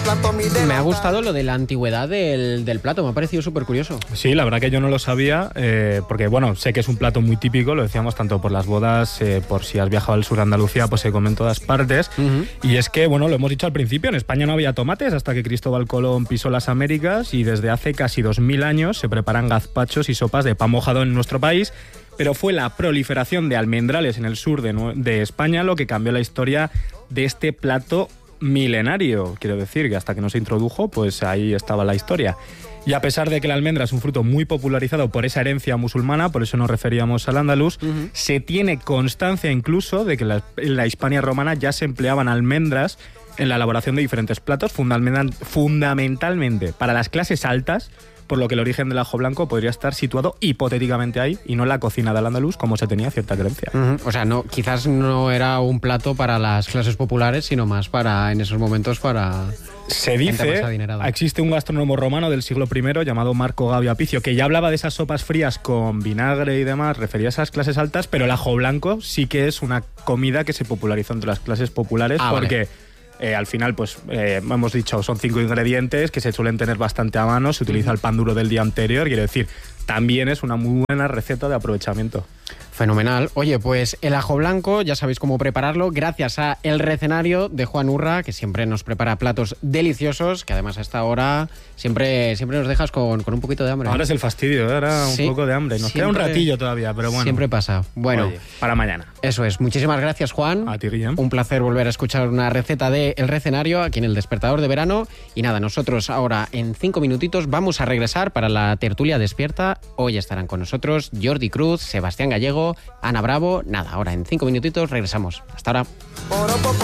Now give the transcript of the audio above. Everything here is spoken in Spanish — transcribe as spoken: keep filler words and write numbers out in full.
plato mi Me ha gustado lo de la antigüedad del, del plato, me ha parecido súper curioso. Sí, la verdad que yo no lo sabía, eh, porque bueno, sé que es un plato muy típico, lo decíamos tanto por las bodas, eh, por si has viajado al sur de Andalucía, pues se come en todas partes. Uh-huh. Y es que, bueno, lo hemos dicho al principio, en España no había tomates hasta que Cristóbal Colón pisó las Américas y desde hace casi dos mil años se preparan gazpachos y sopas de pan mojado en nuestro país. Pero fue la proliferación de almendrales en el sur de, de España lo que cambió la historia de este plato milenario. Quiero decir que hasta que no se introdujo, pues ahí estaba la historia. Y a pesar de que la almendra es un fruto muy popularizado por esa herencia musulmana, por eso nos referíamos al andaluz, uh-huh. se tiene constancia incluso de que la, en la Hispania romana ya se empleaban almendras en la elaboración de diferentes platos, fundamental, fundamentalmente para las clases altas, por lo que el origen del ajo blanco podría estar situado hipotéticamente ahí y no en la cocina del andaluz, como se tenía cierta creencia. Uh-huh. O sea, no, quizás no era un plato para las clases populares, sino más para, en esos momentos, para... Se dice, existe un gastrónomo romano del siglo primero llamado Marco Gabio Apicio, que ya hablaba de esas sopas frías con vinagre y demás, refería a esas clases altas, pero el ajo blanco sí que es una comida que se popularizó entre las clases populares, ah, porque... Vale. Eh, al final, pues eh, hemos dicho, son cinco ingredientes que se suelen tener bastante a mano, se utiliza el pan duro del día anterior, quiero decir, también es una muy buena receta de aprovechamiento. Fenomenal. Oye, pues el ajo blanco, ya sabéis cómo prepararlo, gracias a El Recenario de Juan Urra, que siempre nos prepara platos deliciosos, que además a esta hora siempre, siempre nos dejas con, con un poquito de hambre. Ahora es el fastidio, ahora sí, un poco de hambre. Nos siempre, queda un ratillo todavía, pero bueno. Siempre pasa. Bueno, oye, para mañana. Eso es. Muchísimas gracias, Juan. A ti, Guillem. Un placer volver a escuchar una receta de El Recenario aquí en El Despertador de Verano. Y nada, nosotros ahora en cinco minutitos vamos a regresar para la tertulia despierta. Hoy estarán con nosotros Jordi Cruz, Sebastián Gallego, Ana Bravo. Nada, ahora en cinco minutitos regresamos. Hasta ahora.